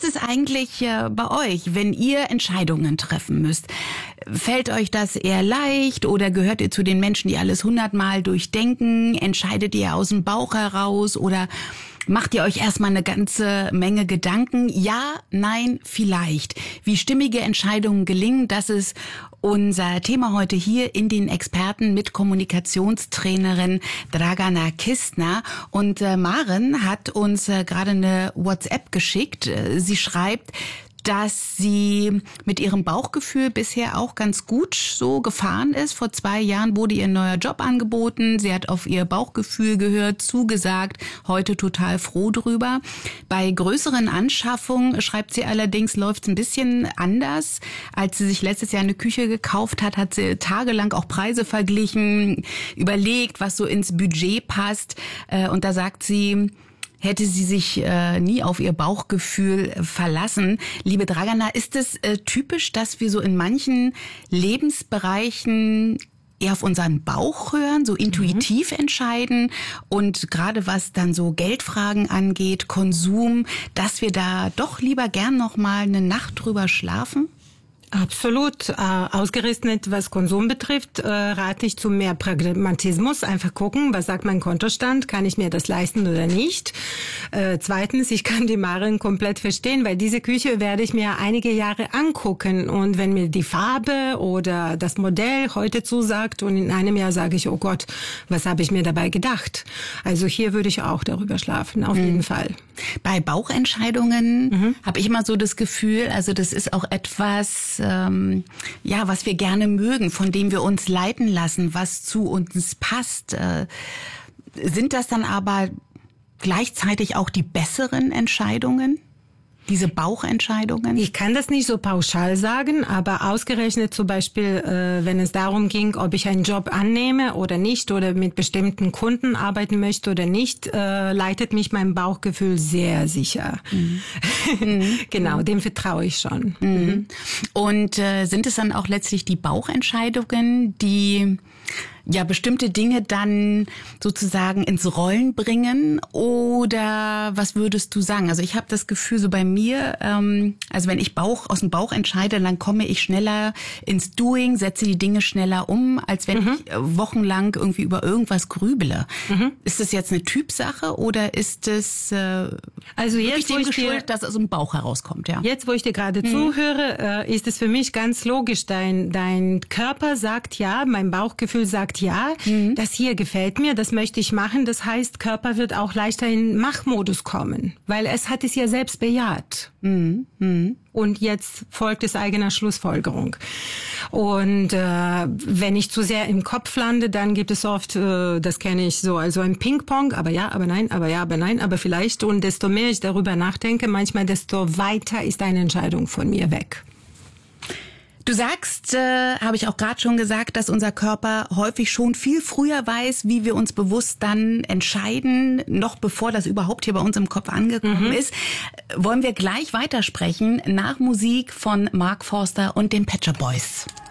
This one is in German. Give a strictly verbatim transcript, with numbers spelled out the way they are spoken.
es eigentlich äh, bei euch, wenn ihr Entscheidungen treffen müsst? Fällt euch das eher leicht oder gehört ihr zu den Menschen, die alles hundertmal durchdenken? Entscheidet ihr aus dem Bauch heraus oder macht ihr euch erstmal eine ganze Menge Gedanken? Ja, nein, vielleicht. Wie stimmige Entscheidungen gelingen, das ist unser Thema heute hier in den Experten mit Kommunikationstrainerin Dragana Kistner. Und äh, Maren hat uns äh, gerade eine WhatsApp geschickt. Sie schreibt, dass sie mit ihrem Bauchgefühl bisher auch ganz gut so gefahren ist. Vor zwei Jahren wurde ihr ein neuer Job angeboten. Sie hat auf ihr Bauchgefühl gehört, zugesagt, heute total froh drüber. Bei größeren Anschaffungen, schreibt sie allerdings, läuft es ein bisschen anders. Als sie sich letztes Jahr eine Küche gekauft hat, hat sie tagelang auch Preise verglichen, überlegt, was so ins Budget passt. Und da sagt sie, hätte sie sich äh, nie auf ihr Bauchgefühl verlassen. Liebe Dragana, ist es äh, typisch, dass wir so in manchen Lebensbereichen eher auf unseren Bauch hören, so intuitiv mhm. entscheiden und gerade was dann so Geldfragen angeht, Konsum, dass wir da doch lieber gern noch mal eine Nacht drüber schlafen? Absolut. Äh, ausgerechnet, was Konsum betrifft, äh, rate ich zu mehr Pragmatismus. Einfach gucken, was sagt mein Kontostand? Kann ich mir das leisten oder nicht? Äh, zweitens, ich kann die Maren komplett verstehen, weil diese Küche werde ich mir einige Jahre angucken. Und wenn mir die Farbe oder das Modell heute zusagt und in einem Jahr sage ich, oh Gott, was habe ich mir dabei gedacht? Also hier würde ich auch darüber schlafen, auf mhm. jeden Fall. Bei Bauchentscheidungen mhm. habe ich immer so das Gefühl, also das ist auch etwas, ähm, ja, was wir gerne mögen, von dem wir uns leiten lassen, was zu uns passt. Äh, sind das dann aber gleichzeitig auch die besseren Entscheidungen? Diese Bauchentscheidungen? Ich kann das nicht so pauschal sagen, aber ausgerechnet zum Beispiel, äh, wenn es darum ging, ob ich einen Job annehme oder nicht oder mit bestimmten Kunden arbeiten möchte oder nicht, äh, leitet mich mein Bauchgefühl sehr sicher. Mhm. Genau, dem vertraue ich schon. Mhm. Und äh, sind es dann auch letztlich die Bauchentscheidungen, die ja bestimmte Dinge dann sozusagen ins Rollen bringen, oder was würdest du sagen? Also ich habe das Gefühl, so bei mir, ähm, also wenn ich Bauch aus dem Bauch entscheide, dann komme ich schneller ins Doing, setze die Dinge schneller um, als wenn mhm. ich wochenlang irgendwie über irgendwas grübele. Mhm. Ist das jetzt eine Typsache oder ist es äh, also jetzt, dem geschuldet, dass es aus dem Bauch herauskommt? Ja. Jetzt, wo ich dir gerade mhm. zuhöre, äh, ist es für mich ganz logisch. Dein, dein Körper sagt ja, mein Bauchgefühl sagt ja, mhm. das hier gefällt mir, das möchte ich machen. Das heißt, Körper wird auch leichter in Machmodus kommen, weil es hat es ja selbst bejaht. Mhm. Mhm. Und jetzt folgt es eigener Schlussfolgerung. Und äh, wenn ich zu sehr im Kopf lande, dann gibt es oft, äh, das kenne ich so, also ein Ping-Pong, aber ja, aber nein, aber ja, aber nein, aber vielleicht. Und desto mehr ich darüber nachdenke, manchmal desto weiter ist eine Entscheidung von mir weg. Du sagst, äh, habe ich auch gerade schon gesagt, dass unser Körper häufig schon viel früher weiß, wie wir uns bewusst dann entscheiden, noch bevor das überhaupt hier bei uns im Kopf angekommen mhm. ist. Wollen wir gleich weitersprechen nach Musik von Mark Forster und den Pet Shop Boys.